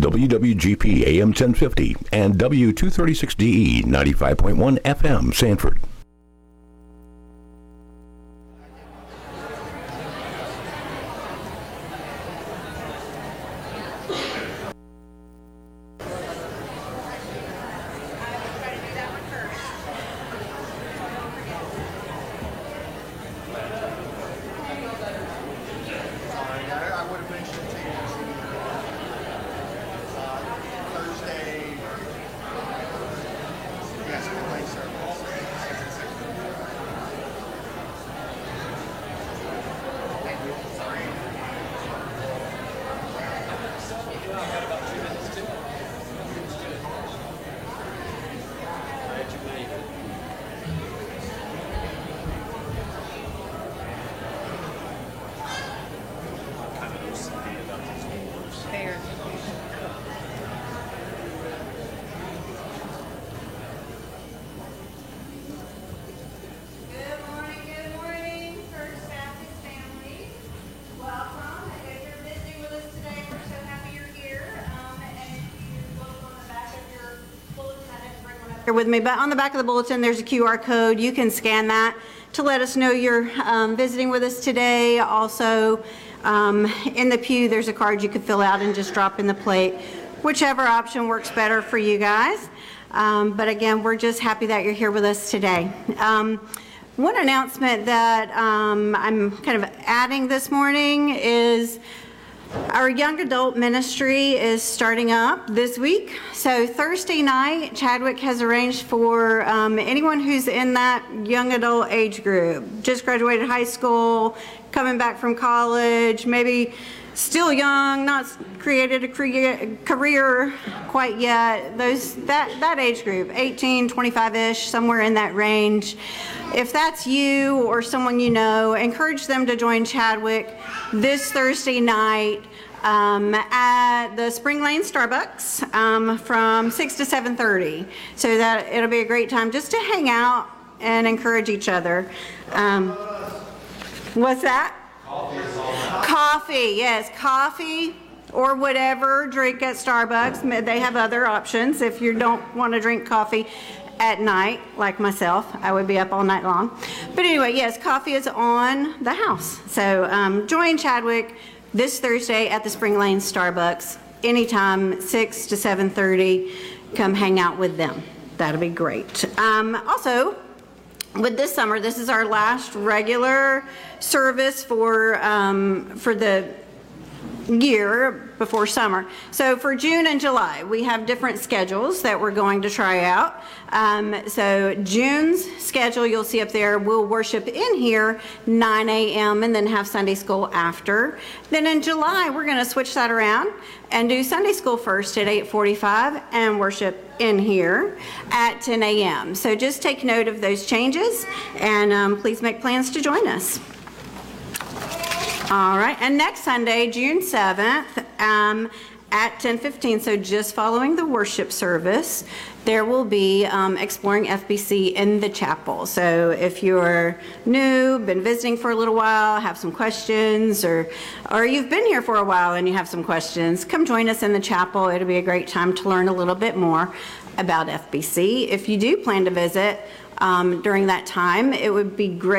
WWGP AM 1050 and W236DE 95.1 FM Sanford. With me, but on the back of the bulletin there's a QR code. You can scan that to let us know you're visiting with us today. Also in the pew there's a card you could fill out and just drop in the plate, whichever option works better for you guys. But again, we're just happy that you're here with us today. One announcement that I'm kind of adding this morning is our young adult ministry is starting up this week. So Thursday night, Chadwick has arranged for anyone who's in that young adult age group, just graduated high school, coming back from college, maybe still young, not created a career quite yet. That age group, 18, 25-ish, somewhere in that range. If that's you or someone you know, encourage them to join Chadwick this Thursday night at the Spring Lane Starbucks from 6 to 7:30. So that it'll be a great time just to hang out and encourage each other. What's that? Coffee, yes, coffee or whatever drink at Starbucks. They have other options if you don't want to drink coffee at night, like myself. I would be up all night long. But anyway, yes, coffee is on the house. So join Chadwick this Thursday at the Spring Lane Starbucks, anytime, 6 to 7:30. Come hang out with them. That'll be great. Also, with this summer, this is our last regular service for the year before summer. So for June and July, we have different schedules that we're going to try out. So June's schedule, you'll see up there, we'll worship in here 9 a.m. and then have Sunday school after. Then in July, we're going to switch that around and do Sunday school first at 8:45 and worship in here at 10 a.m. So just take note of those changes and please make plans to join us. All right, and next Sunday, June 7th, at 10:15, so just following the worship service, there will be Exploring FBC in the chapel. So if you're new, been visiting for a little while, have some questions, or you've been here for a while and you have some questions, come join us in the chapel. It'll be a great time to learn a little bit more about FBC. If you do plan to visit during that time, it would be great